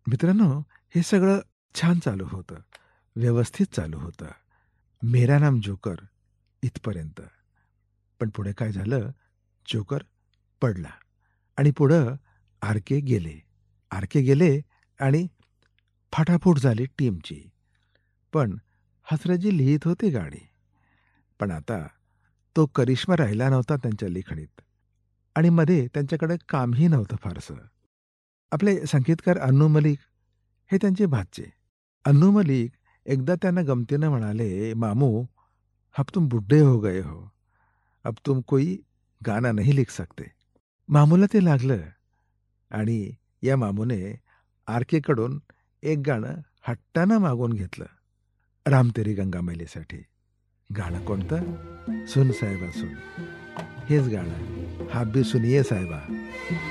मित्रांनो, हे सगळं छान चालू होतं. व्यवस्थित चालू होतं. मेरा नाम जोकर इथपर्यंत. पण पुढे काय झालं, जोकर पडला आणि पुढं आर-के गेले. आर-के गेले आणि फाटाफूट झाली टीमची. पण हसरतजी लिहित होते गाणी. पण आता तो करिश्मा राहिला नव्हता त्यांच्या लेखणीत आणि मध्ये त्यांच्याकडे कामही नव्हतं फारसं. आपले संगीतकार अन्नू मलिक हे त्यांचे भाचे. अन्नू मलिक एकदा त्यांना गमतीनं म्हणाले, "मामू, अब तुम बुड्ढे हो गए हो. अब तुम कोई गाना नहीं लिख सकते." मामूला ते लागलं आणि या मामूने आर-केकडून एक गाणं हट्टानं मागवून घेतलं. राम तेरी गंगा मैलीसाठी. गाणं कोणतं? सुन साहिबा सुन. हेच गाणं. आप भी सुनिये साहिबा.